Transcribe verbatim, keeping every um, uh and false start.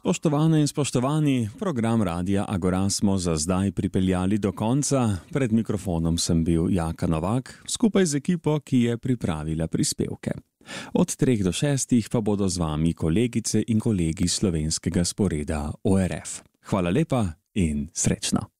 Spoštovane in spoštovani, program Radia Agora smo za zdaj pripeljali do konca. Pred mikrofonom sem bil Jaka Novak, skupaj z ekipo, ki je pripravila prispevke. Od treh do šestih pa bodo z vami kolegice in kolegi slovenskega sporeda O R F. Hvala lepa in srečno.